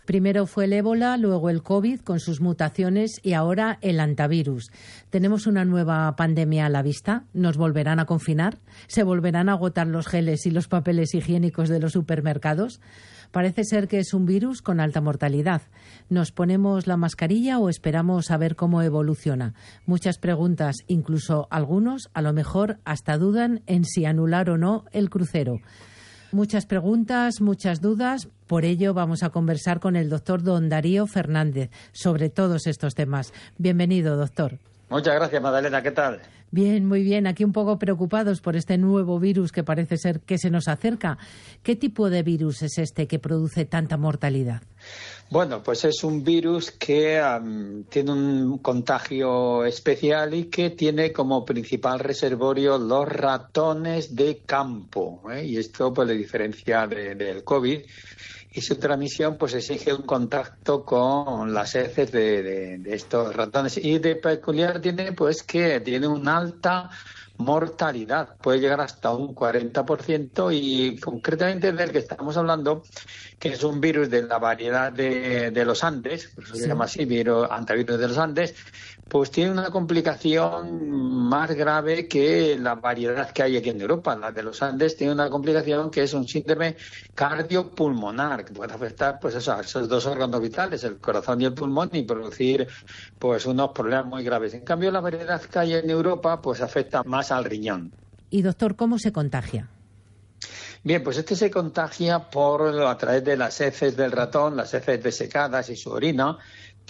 Primero fue el ébola, luego el COVID con sus mutaciones y ahora el hantavirus. ¿Tenemos una nueva pandemia a la vista? ¿Nos volverán a confinar? ¿Se volverán a agotar los geles y los papeles higiénicos de los supermercados? Parece ser que es un virus con alta mortalidad. ¿Nos ponemos la mascarilla o esperamos a ver cómo evoluciona? Muchas preguntas, incluso algunos a lo mejor hasta dudan en si anular o no el crucero. Muchas preguntas, muchas dudas. Por ello vamos a conversar con el doctor don Darío Fernández sobre todos estos temas. Bienvenido, doctor. Muchas gracias, Magdalena. ¿Qué tal? Bien, muy bien. Aquí un poco preocupados por este nuevo virus que parece ser que se nos acerca. ¿Qué tipo de virus es este que produce tanta mortalidad? Bueno, pues es un virus que tiene un contagio especial y que tiene como principal reservorio los ratones de campo, y esto pues le diferencia del COVID. Y su transmisión pues exige un contacto con las heces de estos ratones. Y de peculiar tiene pues que tiene una alta mortalidad, puede llegar hasta un 40%, y concretamente del que estamos hablando, que es un virus de la variedad de los Andes, por eso se llama así, hantavirus de los Andes, pues tiene una complicación más grave que la variedad que hay aquí en Europa. La de los Andes tiene una complicación que es un síndrome cardiopulmonar, que puede afectar pues eso, a esos dos órganos vitales, el corazón y el pulmón, y producir pues unos problemas muy graves. En cambio, la variedad que hay en Europa pues afecta más al riñón. Y doctor, ¿cómo se contagia? Bien, pues este se contagia a través de las heces del ratón, las heces desecadas y su orina,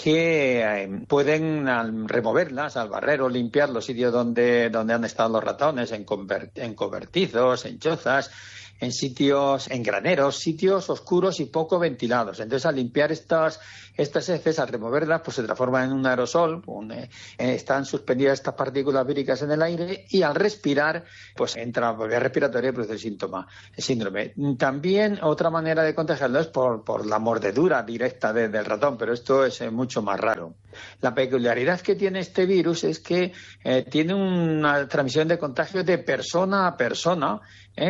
que pueden, al removerlas, al barrer o limpiar los sitios donde han estado los ratones, en cobertizos, en chozas, en sitios, en graneros, sitios oscuros y poco ventilados. Entonces, al limpiar estas heces, al removerlas, pues se transforman en un aerosol, están suspendidas estas partículas víricas en el aire, y al respirar, pues entra por vía respiratoria y produce el síndrome. También otra manera de contagiarlo es por la mordedura directa del ratón, pero esto es mucho más raro. La peculiaridad que tiene este virus es que tiene una transmisión de contagio de persona a persona,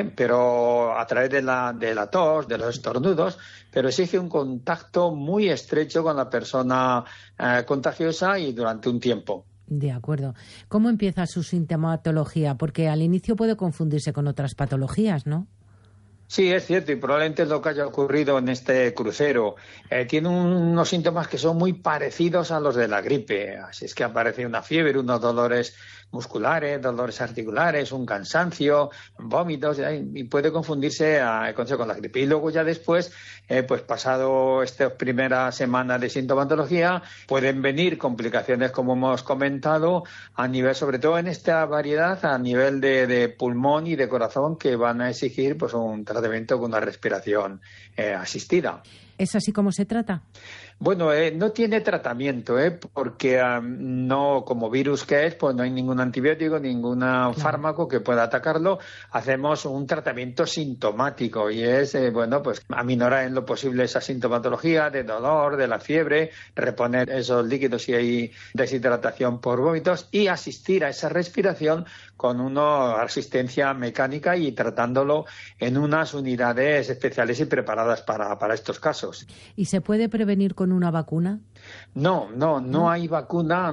pero a través de la tos, de los estornudos, pero exige un contacto muy estrecho con la persona contagiosa y durante un tiempo. De acuerdo. ¿Cómo empieza su sintomatología? Porque al inicio puede confundirse con otras patologías, ¿no? Sí, es cierto, y probablemente es lo que haya ocurrido en este crucero. Tiene unos síntomas que son muy parecidos a los de la gripe. Así es que aparece una fiebre, unos dolores musculares, dolores articulares, un cansancio, vómitos, y puede confundirse con la gripe. Y luego ya después, pues pasado estas primeras semanas de sintomatología, pueden venir complicaciones, como hemos comentado, a nivel, sobre todo en esta variedad, a nivel de pulmón y de corazón, que van a exigir pues un tratamiento con una respiración asistida. ¿Es así como se trata? Bueno, no tiene tratamiento, porque no, como virus que es, pues no hay ningún antibiótico, ningún fármaco que pueda atacarlo. Hacemos un tratamiento sintomático y es, pues aminorar en lo posible esa sintomatología de dolor, de la fiebre, reponer esos líquidos si hay deshidratación por vómitos y asistir a esa respiración con una asistencia mecánica y tratándolo en unas unidades especiales y preparadas para estos casos. ¿Y se puede prevenir con una vacuna? No hay vacuna,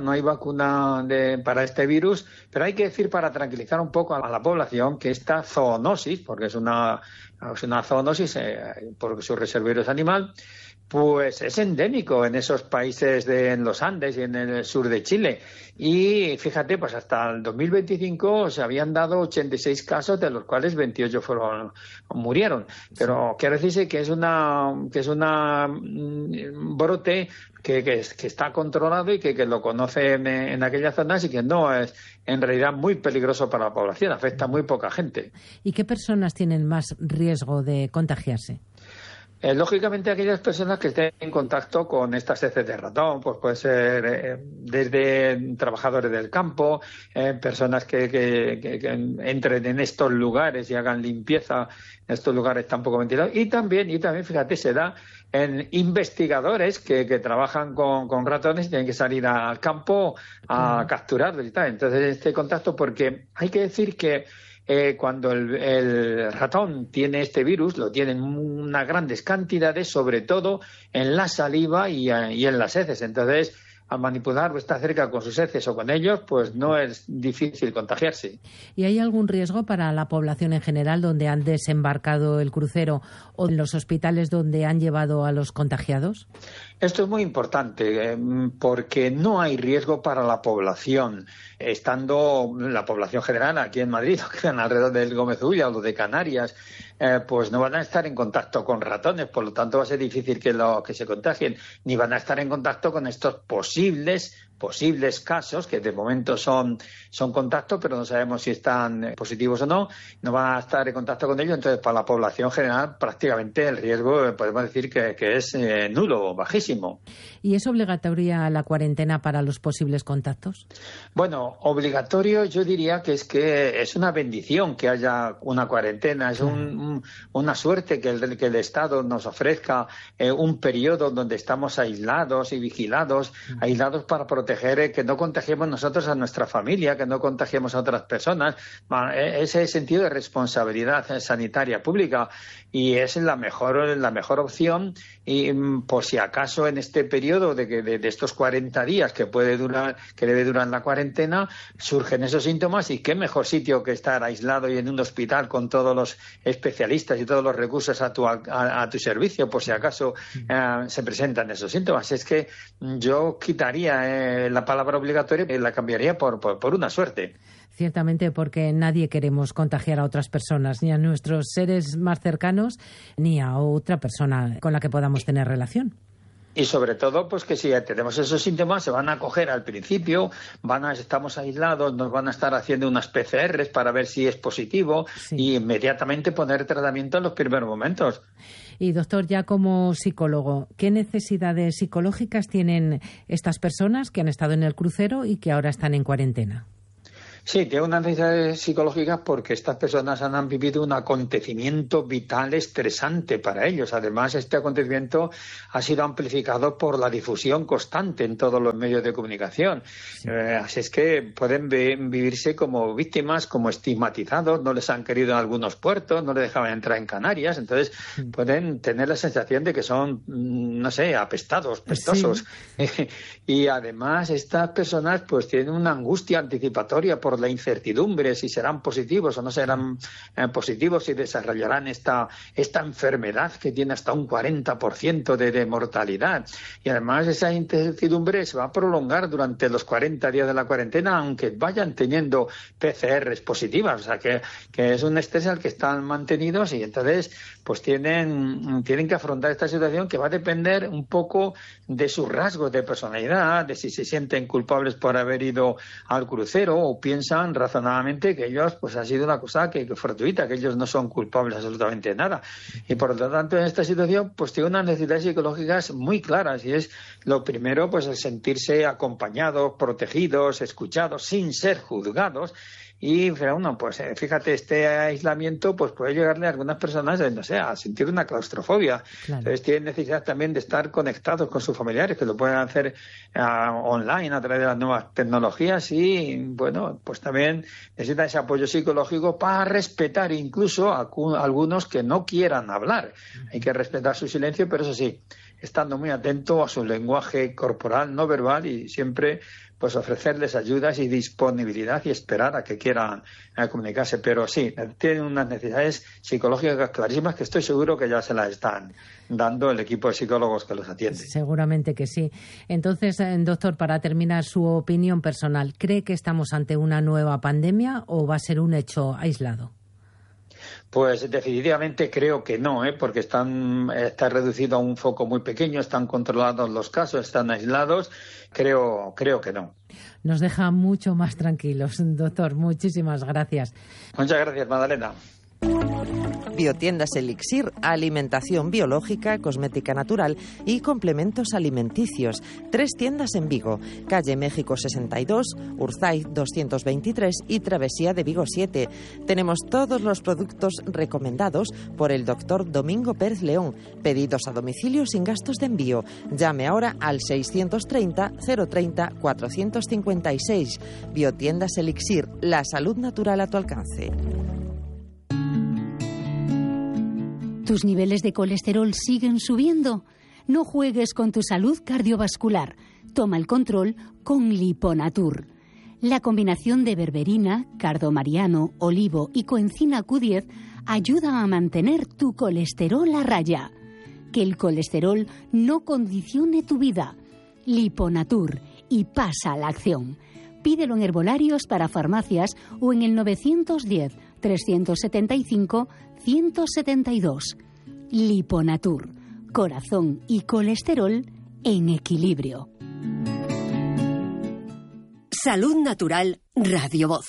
para este virus, pero hay que decir, para tranquilizar un poco a la población, que esta zoonosis, porque es una zoonosis porque su reservorio es animal, pues es endémico en esos países en los Andes y en el sur de Chile. Y fíjate, pues hasta el 2025 se habían dado 86 casos, de los cuales 28 murieron. Pero quiero decirse que es un brote que está controlado y que lo conocen en aquellas zonas, y que no es en realidad muy peligroso para la población, afecta a muy poca gente. ¿Y qué personas tienen más riesgo de contagiarse? Lógicamente, aquellas personas que estén en contacto con estas heces de ratón, pues puede ser desde trabajadores del campo, personas que entren en estos lugares y hagan limpieza en estos lugares tan poco ventilados. Y también, fíjate, se da en investigadores que trabajan con ratones y tienen que salir al campo a capturarlos y tal. Entonces, este contacto, porque hay que decir que cuando el ratón tiene este virus, lo tiene en unas grandes cantidades, sobre todo en la saliva y en las heces. Entonces, al manipular o estar cerca con sus heces o con ellos, pues no es difícil contagiarse. ¿Y hay algún riesgo para la población en general donde han desembarcado el crucero o en los hospitales donde han llevado a los contagiados? Esto es muy importante porque no hay riesgo para la población. Estando la población general aquí en Madrid, o que están alrededor del Gómez Ulla o los de Canarias, pues no van a estar en contacto con ratones, por lo tanto va a ser difícil que se contagien, ni van a estar en contacto con estos posibles casos que de momento son contacto, pero no sabemos si están positivos o no van a estar en contacto con ellos. Entonces, para la población general, prácticamente el riesgo podemos decir que es nulo, bajísimo. ¿Y es obligatoria la cuarentena para los posibles contactos? Bueno, obligatorio yo diría que es una bendición que haya una cuarentena, es una suerte que el Estado nos ofrezca un periodo donde estamos aislados y vigilados, aislados para proteger que no contagiemos nosotros a nuestra familia, que no contagiemos a otras personas. Ese sentido de responsabilidad sanitaria pública, y es la mejor opción. Y por si acaso en este periodo de estos 40 días que debe durar la cuarentena, surgen esos síntomas, y qué mejor sitio que estar aislado y en un hospital con todos los especialistas y todos los recursos a tu servicio, por si acaso se presentan esos síntomas. Es que yo quitaría la palabra obligatoria y la cambiaría por una suerte. Ciertamente, porque nadie queremos contagiar a otras personas, ni a nuestros seres más cercanos, ni a otra persona con la que podamos tener relación. Y sobre todo, pues que si tenemos esos síntomas, se van a coger al principio, estamos aislados, nos van a estar haciendo unas PCRs para ver si es positivo, sí, y inmediatamente poner tratamiento en los primeros momentos. Y doctor, ya como psicólogo, ¿qué necesidades psicológicas tienen estas personas que han estado en el crucero y que ahora están en cuarentena? Sí, tiene unas necesidades psicológicas porque estas personas han vivido un acontecimiento vital estresante para ellos. Además, este acontecimiento ha sido amplificado por la difusión constante en todos los medios de comunicación. Sí. Así es que pueden vivirse como víctimas, como estigmatizados, no les han querido en algunos puertos, no les dejaban entrar en Canarias, entonces pueden tener la sensación de que son, no sé, apestados, pestosos. Sí. Y además estas personas pues tienen una angustia anticipatoria por la incertidumbre si serán positivos o no serán positivos, si desarrollarán esta enfermedad que tiene hasta un 40% de mortalidad. Y además esa incertidumbre se va a prolongar durante los 40 días de la cuarentena, aunque vayan teniendo PCRs positivas. O sea que es un estrés al que están mantenidos, y entonces pues tienen que afrontar esta situación que va a depender un poco de sus rasgos de personalidad, de si se sienten culpables por haber ido al crucero o piensan razonadamente que ellos pues ha sido una cosa que fortuita, que ellos no son culpables absolutamente de nada. Y por lo tanto en esta situación pues tiene unas necesidades psicológicas muy claras, y es lo primero pues el sentirse acompañados, protegidos, escuchados, sin ser juzgados. Y bueno, pues fíjate, este aislamiento pues puede llegarle a algunas personas, no sé, a sentir una claustrofobia. Claro. Entonces tienen necesidad también de estar conectados con sus familiares, que lo pueden hacer online a través de las nuevas tecnologías, y bueno, pues también necesitan ese apoyo psicológico para respetar incluso a algunos que no quieran hablar. Hay que respetar su silencio, pero eso sí, estando muy atento a su lenguaje corporal no verbal, y siempre pues ofrecerles ayudas y disponibilidad y esperar a que quieran comunicarse. Pero sí, tienen unas necesidades psicológicas clarísimas que estoy seguro que ya se las están dando el equipo de psicólogos que los atiende. Seguramente que sí. Entonces, doctor, para terminar, su opinión personal, ¿cree que estamos ante una nueva pandemia o va a ser un hecho aislado? Pues definitivamente creo que no, porque está reducido a un foco muy pequeño, están controlados los casos, están aislados. Creo que no. Nos deja mucho más tranquilos, doctor. Muchísimas gracias. Muchas gracias, Magdalena. Biotiendas Elixir, alimentación biológica, cosmética natural y complementos alimenticios. 3 tiendas en Vigo, calle México 62, Urzaiz 223 y Travesía de Vigo 7. Tenemos todos los productos recomendados por el doctor Domingo Pérez León. Pedidos a domicilio sin gastos de envío. Llame ahora al 630 030 456. Biotiendas Elixir, la salud natural a tu alcance. ¿Tus niveles de colesterol siguen subiendo? No juegues con tu salud cardiovascular. Toma el control con Liponatur. La combinación de berberina, cardomariano, olivo y coenzima Q10 ayuda a mantener tu colesterol a raya. Que el colesterol no condicione tu vida. Liponatur, y pasa a la acción. Pídelo en herbolarios para farmacias o en el 910-375-172. Liponatur, corazón y colesterol en equilibrio. Salud Natural, Radio Voz.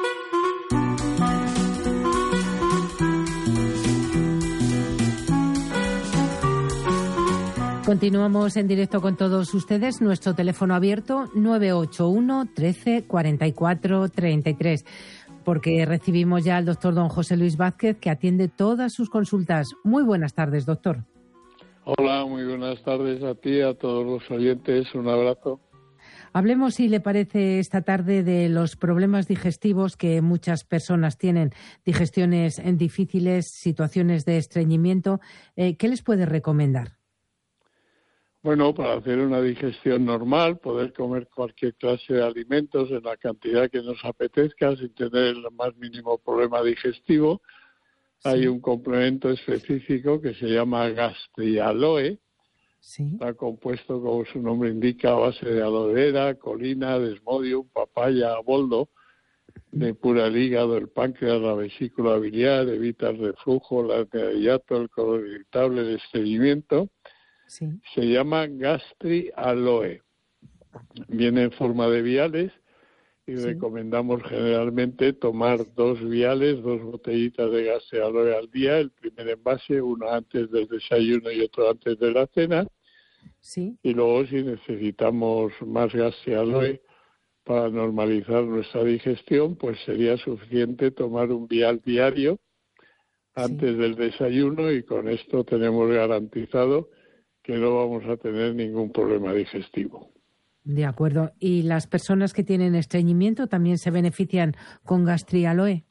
Continuamos en directo con todos ustedes. Nuestro teléfono abierto 981 13 44 33. Porque recibimos ya al doctor don José Luis Vázquez, que atiende todas sus consultas. Muy buenas tardes, doctor. Hola, muy buenas tardes a ti, a todos los oyentes. Un abrazo. Hablemos, si le parece, esta tarde de los problemas digestivos que muchas personas tienen, digestiones difíciles, situaciones de estreñimiento. ¿Qué les puede recomendar? Bueno, para hacer una digestión normal, poder comer cualquier clase de alimentos en la cantidad que nos apetezca sin tener el más mínimo problema digestivo. Sí. Hay un complemento específico que se llama Gastrialoe. Sí. Está compuesto, como su nombre indica, a base de aloe vera, colina, desmodium, papaya, boldo, depura el hígado, el páncreas, la vesícula biliar, evita el reflujo, el hiato, el colon irritable, el estreñimiento. Sí. Se llama Gastrialoe. Viene en forma de viales y recomendamos generalmente tomar 2 viales, 2 botellitas de Gastrialoe al día, el primer envase, uno antes del desayuno y otro antes de la cena. Sí. Y luego, si necesitamos más Gastrialoe para normalizar nuestra digestión, pues sería suficiente tomar un vial diario antes del desayuno, y con esto tenemos garantizado que no vamos a tener ningún problema digestivo. De acuerdo. ¿Y las personas que tienen estreñimiento también se benefician con Gastrialoe?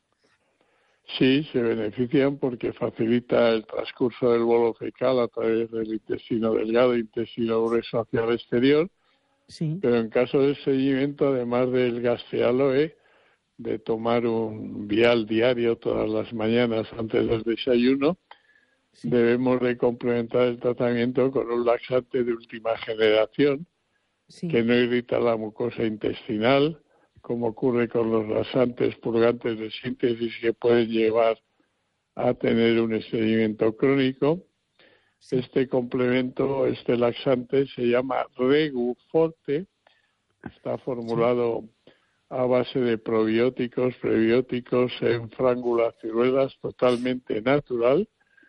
Sí, se benefician porque facilita el transcurso del bolo fecal a través del intestino delgado e intestino grueso hacia el exterior. Sí. Pero en caso de estreñimiento, además del Gastrialoe, de tomar un vial diario todas las mañanas antes del desayuno, sí, debemos de complementar el tratamiento con un laxante de última generación, sí, que no irrita la mucosa intestinal, como ocurre con los laxantes purgantes de síntesis que pueden llevar a tener un estreñimiento crónico. Sí. Este complemento, este laxante, se llama Reguforte. Está formulado a base de probióticos, prebióticos en frangulaciruelas, totalmente natural,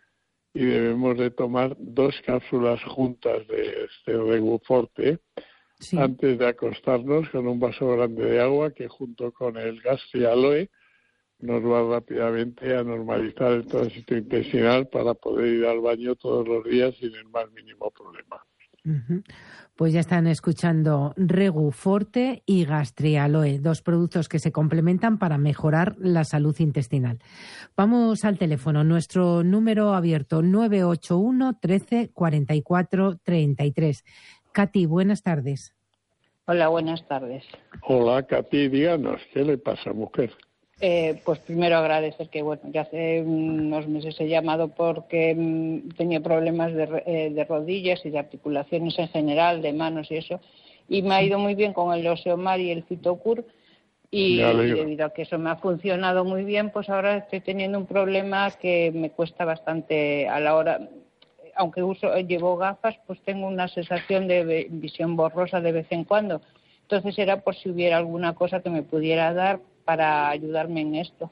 y debemos de tomar 2 cápsulas juntas de este Reguforte antes de acostarnos, con un vaso grande de agua, que junto con el Gastrialoe nos va rápidamente a normalizar el tránsito intestinal para poder ir al baño todos los días sin el más mínimo problema. Uh-huh. Pues ya están escuchando Reguforte y Gastrialoe, 2 productos que se complementan para mejorar la salud intestinal. Vamos al teléfono, nuestro número abierto 981 13 44 33. Katy, buenas tardes. Hola, buenas tardes. Hola, Katy, díganos, ¿qué le pasa, mujer? Pues primero agradecer que, bueno, ya hace unos meses he llamado porque tenía problemas de rodillas y de articulaciones en general, de manos y eso, y me ha ido muy bien con el Osteomar y el Fitocur, y debido a que eso me ha funcionado muy bien, pues ahora estoy teniendo un problema que me cuesta bastante a la hora. Aunque llevo gafas, pues tengo una sensación de visión borrosa de vez en cuando. Entonces era por si hubiera alguna cosa que me pudiera dar para ayudarme en esto.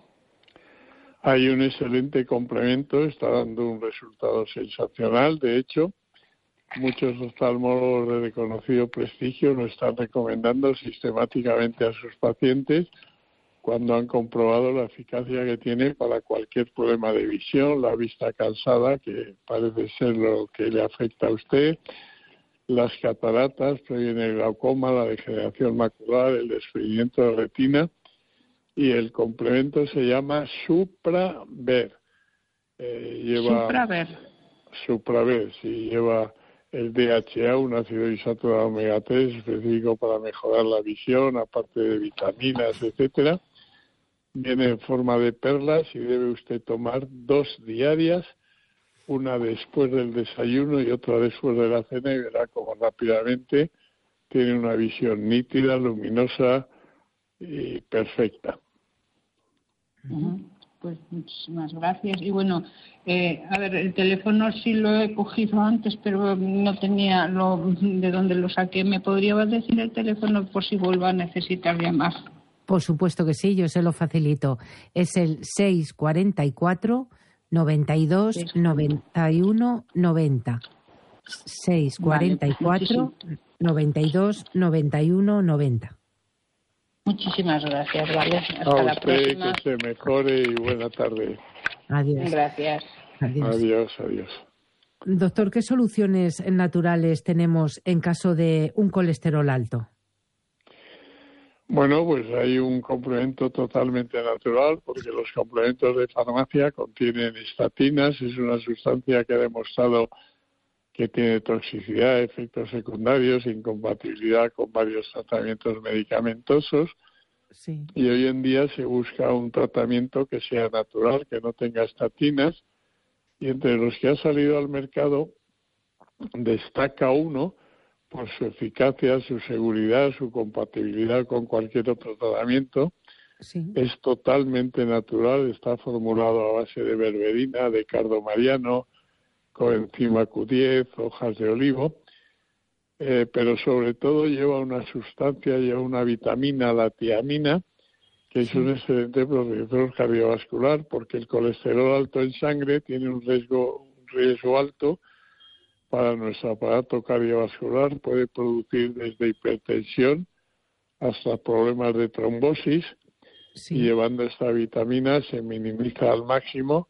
Hay un excelente complemento, está dando un resultado sensacional. De hecho, muchos oftalmólogos de reconocido prestigio lo están recomendando sistemáticamente a sus pacientes cuando han comprobado la eficacia que tiene para cualquier problema de visión, la vista cansada, que parece ser lo que le afecta a usted, las cataratas, previene el glaucoma, la degeneración macular, el desprendimiento de retina, y el complemento se llama SupraVer. lleva Supraver, sí, lleva el DHA, un ácido insaturado omega 3 específico para mejorar la visión, aparte de vitaminas, etcétera. Viene en forma de perlas y debe usted tomar 2 diarias, una después del desayuno y otra después de la cena, y verá cómo rápidamente tiene una visión nítida, luminosa y perfecta. Pues muchísimas gracias. Y bueno, a ver, el teléfono sí lo he cogido antes, pero no tenía de dónde lo saqué. ¿Me podría decir el teléfono por si vuelvo a necesitar llamar? Por supuesto que sí, yo se lo facilito. Es el 644 92 91 90. 644 92 91 90. Muchísimas gracias, vale. Hasta A la usted, próxima. que se mejore y buena tarde. Adiós. Gracias. Adiós. Doctor, ¿qué soluciones naturales tenemos en caso de un colesterol alto? Bueno, pues hay un complemento totalmente natural, porque los complementos de farmacia contienen estatinas, es una sustancia que ha demostrado que tiene toxicidad, efectos secundarios, incompatibilidad con varios tratamientos medicamentosos. Sí. Y hoy en día se busca un tratamiento que sea natural, que no tenga estatinas, y entre los que ha salido al mercado destaca uno por su eficacia, su seguridad, su compatibilidad con cualquier otro tratamiento. Sí. Es totalmente natural, está formulado a base de berberina, de cardomariano, coenzima Q10, hojas de olivo, pero sobre todo lleva una sustancia, lleva una vitamina, la tiamina, que es un excelente protector cardiovascular, porque el colesterol alto en sangre tiene un riesgo alto para nuestro aparato cardiovascular, puede producir desde hipertensión hasta problemas de trombosis, y llevando esta vitamina se minimiza al máximo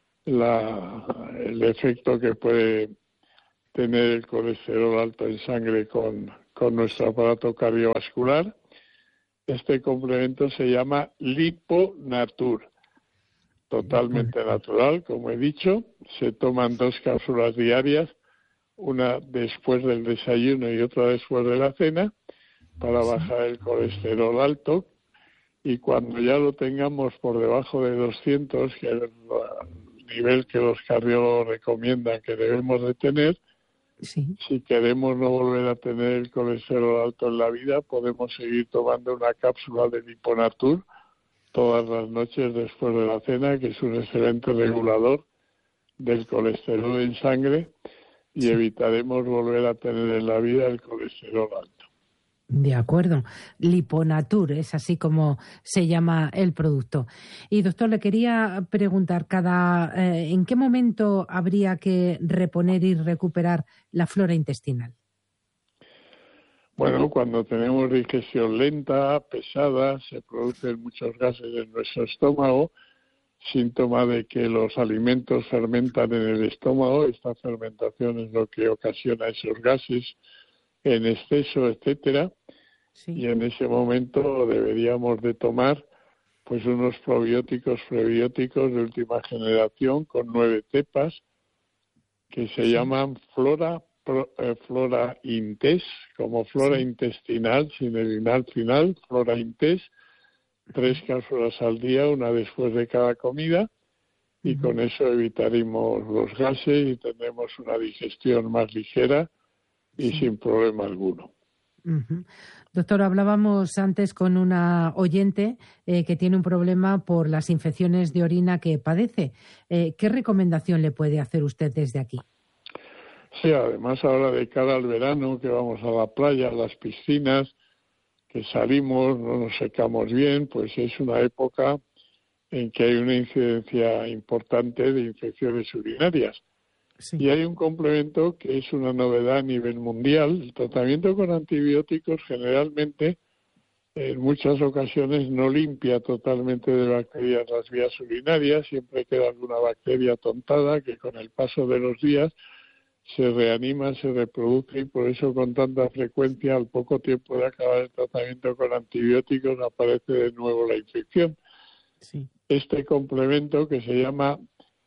el efecto que puede tener el colesterol alto en sangre con nuestro aparato cardiovascular. Este complemento se llama Liponatur, totalmente natural, como he dicho. Se toman 2 cápsulas diarias, una después del desayuno y otra después de la cena, para bajar el colesterol alto. Y cuando ya lo tengamos por debajo de 200, que es el nivel que los cardiólogos recomiendan que debemos de tener, si queremos no volver a tener el colesterol alto en la vida, podemos seguir tomando una cápsula de Liponatur todas las noches después de la cena, que es un excelente regulador del colesterol en sangre, y evitaremos volver a tener en la vida el colesterol alto. De acuerdo. Liponatur es así como se llama el producto. Y doctor, le quería preguntar, ¿en qué momento habría que reponer y recuperar la flora intestinal? Bueno, cuando tenemos digestión lenta, pesada, se producen muchos gases en nuestro estómago, síntoma de que los alimentos fermentan en el estómago. Esta fermentación es lo que ocasiona esos gases en exceso, etcétera. Y en ese momento deberíamos de tomar pues unos probióticos, prebióticos de última generación con 9 cepas que se llaman Flora Intes, como flora intestinal, sin el inal final, Flora Intes, 3 cápsulas al día, una después de cada comida, y con eso evitaremos los gases y tendremos una digestión más ligera y sin problema alguno. Doctor, hablábamos antes con una oyente que tiene un problema por las infecciones de orina que padece. ¿Qué recomendación le puede hacer usted desde aquí? Sí, además ahora de cara al verano, que vamos a la playa, a las piscinas, que salimos, no nos secamos bien, pues es una época en que hay una incidencia importante de infecciones urinarias. Y hay un complemento que es una novedad a nivel mundial. El tratamiento con antibióticos generalmente, en muchas ocasiones, no limpia totalmente de bacterias las vías urinarias. Siempre queda alguna bacteria tontada que con el paso de los días se reanima, se reproduce, y por eso con tanta frecuencia, al poco tiempo de acabar el tratamiento con antibióticos, aparece de nuevo la infección. Este complemento, que se llama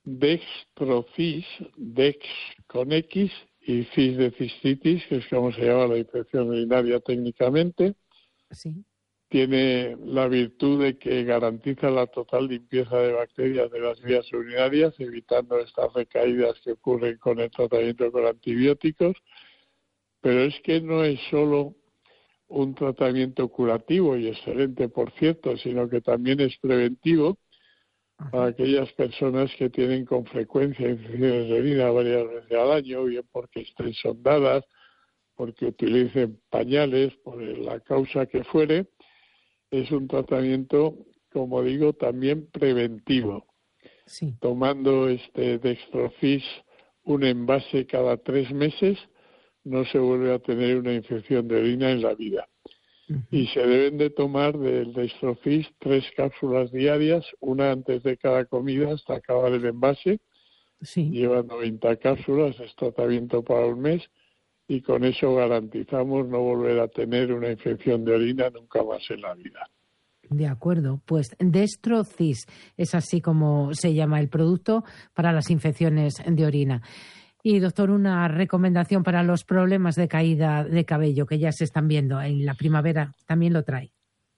Dextrocis, Dex con X y cis de cistitis, que es como se llama la infección urinaria técnicamente. Sí. Tiene la virtud de que garantiza la total limpieza de bacterias de las vías urinarias, evitando estas recaídas que ocurren con el tratamiento con antibióticos. Pero es que no es solo un tratamiento curativo, y excelente por cierto, sino que también es preventivo para aquellas personas que tienen con frecuencia infecciones de orina varias veces al año, bien porque estén sondadas, porque utilicen pañales, por la causa que fuere. Es un tratamiento, como digo, también preventivo. Sí. Tomando Dextrocis, un envase cada 3 meses, no se vuelve a tener una infección de orina en la vida. Y se deben de tomar del Dextrocis 3 cápsulas diarias, una antes de cada comida hasta acabar el envase. Sí. Lleva 90 cápsulas, es tratamiento para un mes, y con eso garantizamos no volver a tener una infección de orina nunca más en la vida. De acuerdo, pues Dextrocis es así como se llama el producto para las infecciones de orina. Y doctor, una recomendación para los problemas de caída de cabello que ya se están viendo en la primavera, ¿también lo trae?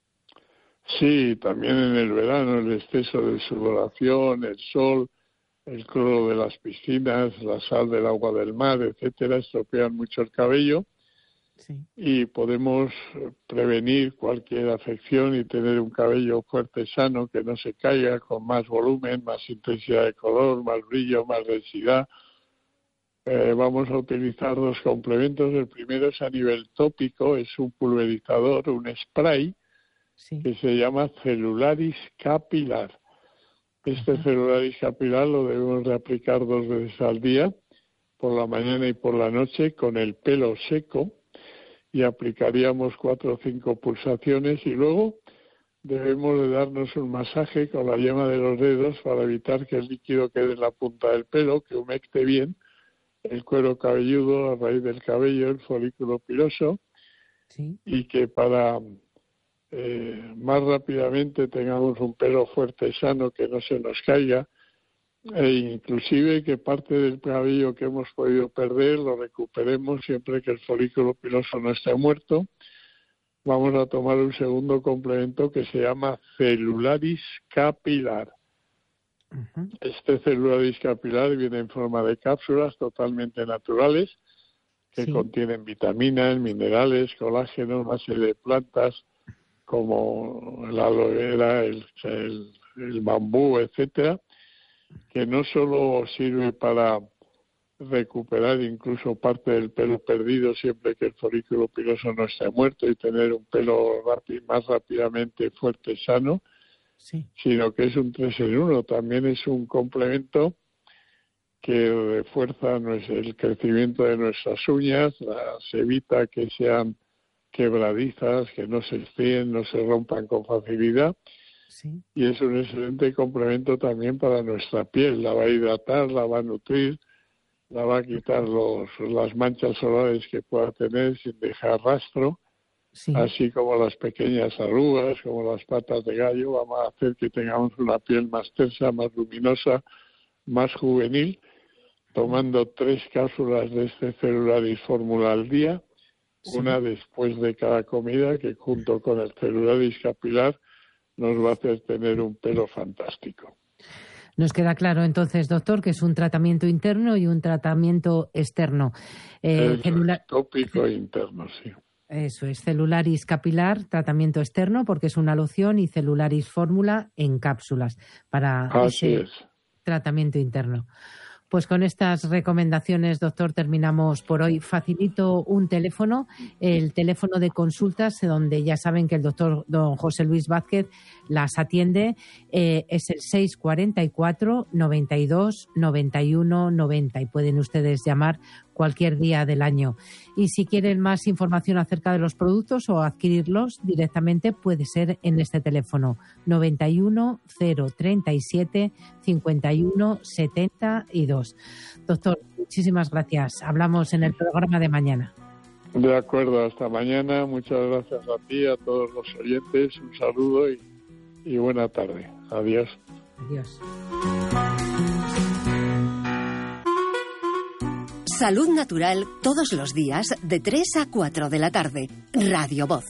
Sí, también en el verano el exceso de sudoración, el sol, el cloro de las piscinas, la sal del agua del mar, etcétera, estropean mucho el cabello. Sí. Y podemos prevenir cualquier afección y tener un cabello fuerte, sano, que no se caiga, con más volumen, más intensidad de color, más brillo, más densidad. Vamos a utilizar 2 complementos. El primero es a nivel tópico, es un pulverizador, un spray, sí, que se llama Celularis Capilar. Celularis Capilar lo debemos de aplicar 2 veces al día, por la mañana y por la noche, con el pelo seco, y aplicaríamos 4 o 5 pulsaciones, y luego debemos de darnos un masaje con la yema de los dedos para evitar que el líquido quede en la punta del pelo, que humecte bien el cuero cabelludo, a raíz del cabello, el folículo piloso, sí, y que para más rápidamente tengamos un pelo fuerte, sano, que no se nos caiga, e inclusive que parte del cabello que hemos podido perder lo recuperemos siempre que el folículo piloso no esté muerto. Vamos a tomar un segundo complemento que se llama Celularis Capilar. Celularis Capilar viene en forma de cápsulas totalmente naturales que contienen vitaminas, minerales, colágeno, una serie de plantas como la aloe vera, el bambú, etcétera, que no solo sirve para recuperar incluso parte del pelo perdido siempre que el folículo piloso no esté muerto y tener un pelo más rápidamente fuerte y sano, sí, sino que es un 3 en 1. También es un complemento que refuerza el crecimiento de nuestras uñas, las evita que sean quebradizas, que no se estríen, no se rompan con facilidad. Sí. Y es un excelente complemento también para nuestra piel. La va a hidratar, la va a nutrir, la va a quitar las manchas solares que pueda tener sin dejar rastro. Sí. Así como las pequeñas arrugas, como las patas de gallo, vamos a hacer que tengamos una piel más tersa, más luminosa, más juvenil, tomando 3 cápsulas de Celularis Fórmula al día, sí, una después de cada comida, que junto con el Celularis Capilar nos va a hacer tener un pelo fantástico. Nos queda claro entonces, doctor, que es un tratamiento interno y un tratamiento externo. Tópico e interno, sí. Eso es, Celularis Capilar, tratamiento externo, porque es una loción, y Celularis Fórmula en cápsulas para ese tratamiento interno. Pues con estas recomendaciones, doctor, terminamos por hoy. Facilito un teléfono, el teléfono de consultas, donde ya saben que el doctor don José Luis Vázquez las atiende, es el 644 92 91 90, y pueden ustedes llamar cualquier día del año. Y si quieren más información acerca de los productos o adquirirlos directamente, puede ser en este teléfono 91 037 51 72. Doctor, muchísimas gracias. Hablamos en el programa de mañana. De acuerdo, hasta mañana. Muchas gracias a ti, a todos los oyentes. Un saludo y buena tarde. Adiós. Adiós. Salud Natural todos los días de 3 a 4 de la tarde. Radio Voz.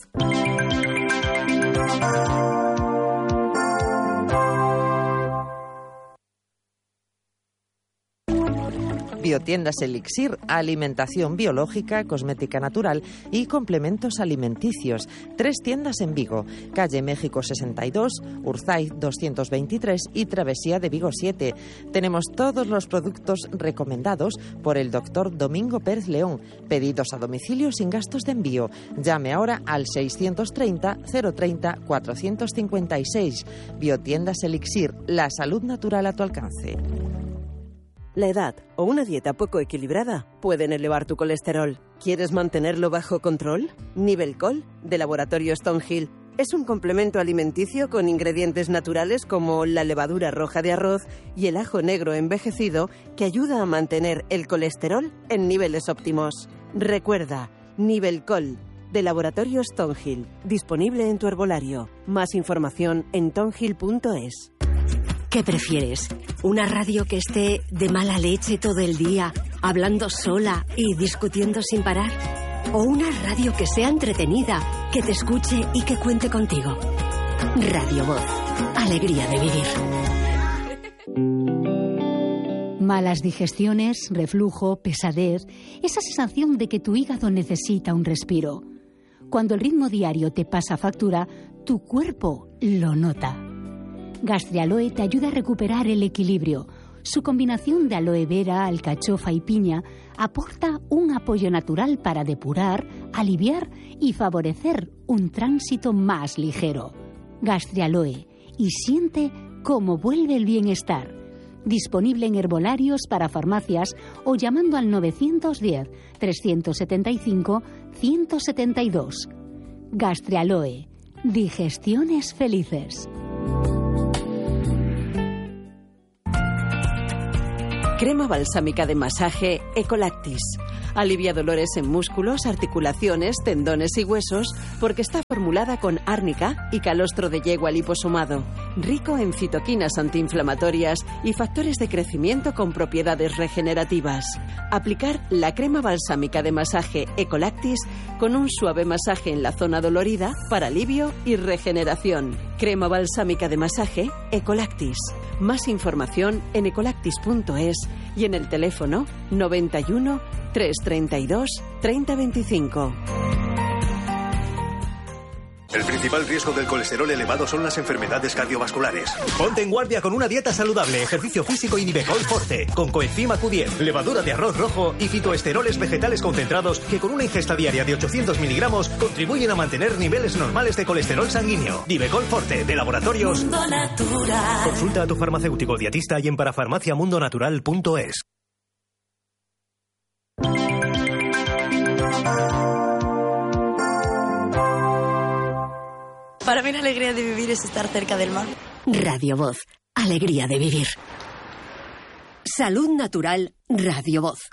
Biotiendas Elixir, alimentación biológica, cosmética natural y complementos alimenticios. 3 tiendas en Vigo, calle México 62, Urzaiz 223 y Travesía de Vigo 7. Tenemos todos los productos recomendados por el doctor Domingo Pérez León. Pedidos a domicilio sin gastos de envío. Llame ahora al 630 030 456. Biotiendas Elixir, la salud natural a tu alcance. La edad o una dieta poco equilibrada pueden elevar tu colesterol. ¿Quieres mantenerlo bajo control? Nivelcol, de Laboratorio Stonehill, es un complemento alimenticio con ingredientes naturales como la levadura roja de arroz y el ajo negro envejecido que ayuda a mantener el colesterol en niveles óptimos. Recuerda, Nivelcol, de Laboratorio Stonehill, disponible en tu herbolario. Más información en tonhill.es. ¿Qué prefieres? ¿Una radio que esté de mala leche todo el día, hablando sola y discutiendo sin parar? ¿O una radio que sea entretenida, que te escuche y que cuente contigo? Radio Voz. Alegría de vivir. Malas digestiones, reflujo, pesadez, esa sensación de que tu hígado necesita un respiro. Cuando el ritmo diario te pasa factura, tu cuerpo lo nota. Gastrialoe te ayuda a recuperar el equilibrio. Su combinación de aloe vera, alcachofa y piña aporta un apoyo natural para depurar, aliviar y favorecer un tránsito más ligero. Gastrialoe, y siente cómo vuelve el bienestar. Disponible en herbolarios para farmacias o llamando al 910-375-172. Gastrialoe. Digestiones felices. Crema balsámica de masaje Ecolactis. Alivia dolores en músculos, articulaciones, tendones y huesos porque está formulada con árnica y calostro de yegua liposomado. Rico en citoquinas antiinflamatorias y factores de crecimiento con propiedades regenerativas. Aplicar la crema balsámica de masaje Ecolactis con un suave masaje en la zona dolorida para alivio y regeneración. Crema balsámica de masaje Ecolactis. Más información en ecolactis.es y en el teléfono 91 332 3025. El principal riesgo del colesterol elevado son las enfermedades cardiovasculares. Ponte en guardia con una dieta saludable, ejercicio físico y Nivecol Forte, con coenzima Q10, levadura de arroz rojo y fitoesteroles vegetales concentrados que con una ingesta diaria de 800 miligramos contribuyen a mantener niveles normales de colesterol sanguíneo. Nivecol Forte, de Laboratorios Mundo Natural. Consulta a tu farmacéutico dietista y en parafarmaciamundonatural.es. Para mí la alegría de vivir es estar cerca del mar. Radio Voz. Alegría de vivir. Salud Natural. Radio Voz.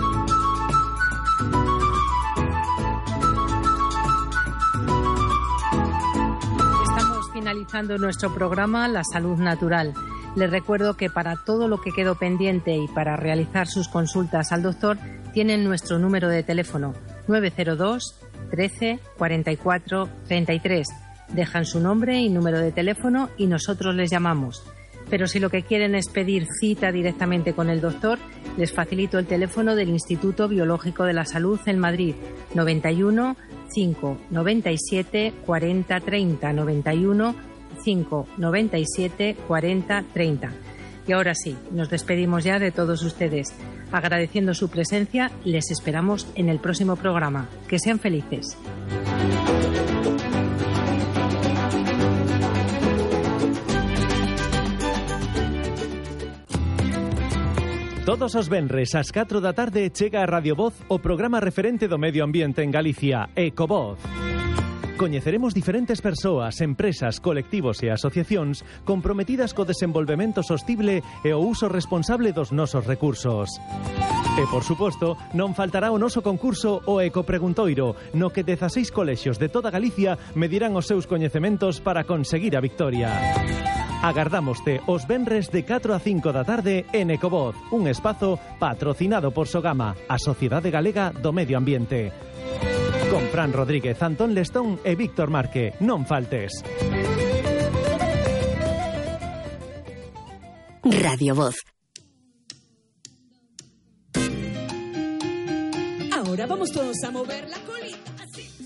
Estamos finalizando nuestro programa La Salud Natural. Les recuerdo que para todo lo que quedó pendiente y para realizar sus consultas al doctor tienen nuestro número de teléfono 902 13 44 33. Dejan su nombre y número de teléfono y nosotros les llamamos. Pero si lo que quieren es pedir cita directamente con el doctor, les facilito el teléfono del Instituto Biológico de la Salud en Madrid, 91 5 97 40 30, 91 5 97 40 30. Y ahora sí, nos despedimos ya de todos ustedes. Agradeciendo su presencia, les esperamos en el próximo programa. Que sean felices. Todos os venres ás 4 da tarde chega a Radio Voz o programa referente do medio ambiente en Galicia, Ecovoz. Coñeceremos diferentes persoas, empresas, colectivos e asociacións comprometidas co desenvolvemento sostible e o uso responsable dos nosos recursos. E, por suposto, non faltará o noso concurso o Ecopreguntoiro, no que 16 colexios de toda Galicia medirán os seus coñecementos para conseguir a victoria. Agardámoste os venres de 4 a 5 da tarde en Ecovoz, un espazo patrocinado por Sogama, a Sociedade Galega do Medio Ambiente. Con Fran Rodríguez, Antón Lestón e Víctor Marque. Non faltes. Radio Voz. Ahora vamos todos a moverla.